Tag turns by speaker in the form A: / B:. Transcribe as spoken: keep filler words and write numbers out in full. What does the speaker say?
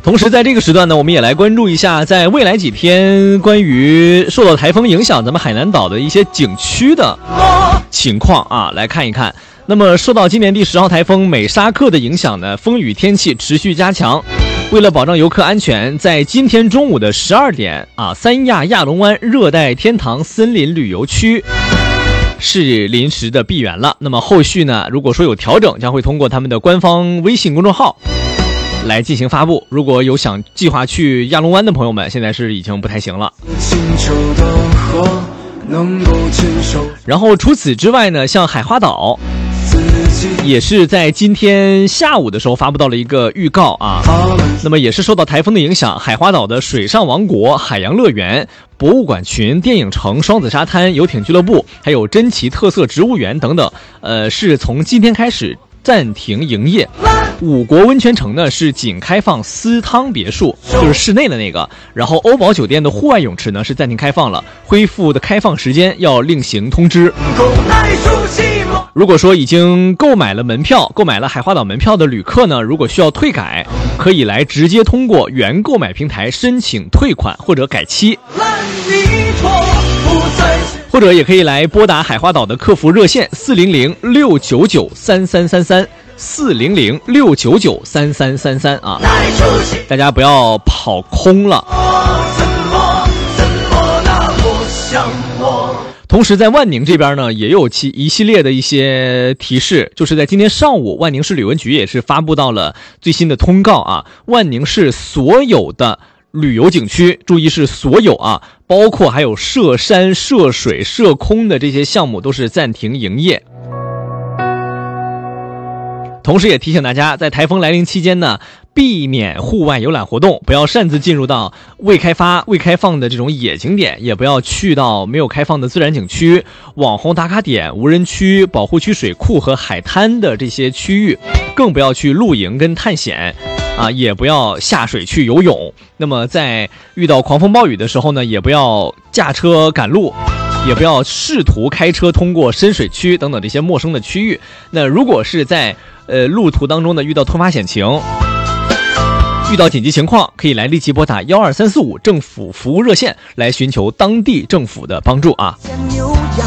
A: 同时在这个时段呢，我们也来关注一下在未来几天关于受到台风影响咱们海南岛的一些景区的情况啊，来看一看。那么受到今年第十号台风美沙克的影响呢，风雨天气持续加强。为了保障游客安全，在今天中午的十二点啊，三亚亚龙湾热带天堂森林旅游区是临时的闭园了。那么后续呢，如果说有调整，将会通过他们的官方微信公众号来进行发布。如果有想计划去亚龙湾的朋友们，现在是已经不太行了。然后除此之外呢，像海花岛也是在今天下午的时候发布到了一个预告啊。那么也是受到台风的影响，海花岛的水上王国、海洋乐园、博物馆群、电影城、双子沙滩、游艇俱乐部，还有珍奇特色植物园等等，呃，是从今天开始暂停营业。五国温泉城呢是仅开放私汤别墅，就是室内的那个。然后欧宝酒店的户外泳池呢是暂停开放了，恢复的开放时间要另行通知。如果说已经购买了门票、购买了海花岛门票的旅客呢，如果需要退改，可以来直接通过原购买平台申请退款或者改期，或者也可以来拨打海花岛的客服热线四零零六九九三三三三。四零零六九九三三三三啊，大家不要跑空了。同时在万宁这边呢，也有其一系列的一些提示，就是在今天上午，万宁市旅文局也是发布到了最新的通告啊，万宁市所有的旅游景区，注意是所有啊，包括还有涉山、涉水、涉空的这些项目都是暂停营业。同时也提醒大家，在台风来临期间呢，避免户外游览活动，不要擅自进入到未开发、未开放的这种野景点，也不要去到没有开放的自然景区、网红打卡点、无人区、保护区水库和海滩的这些区域，更不要去露营跟探险啊，也不要下水去游泳。那么在遇到狂风暴雨的时候呢，也不要驾车赶路，也不要试图开车通过深水区等等这些陌生的区域。那如果是在呃路途当中呢遇到突发险情，遇到紧急情况，可以来立即拨打一二三四五政府服务热线来寻求当地政府的帮助啊。